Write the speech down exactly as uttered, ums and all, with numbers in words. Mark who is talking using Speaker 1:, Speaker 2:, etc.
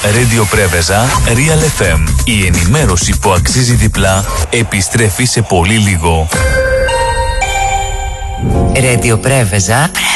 Speaker 1: Radio Πρέβεζα, Real εφ εμ. Η ενημέρωση που αξίζει διπλά επιστρέφει σε πολύ λίγο.
Speaker 2: Radio Πρέβεζα.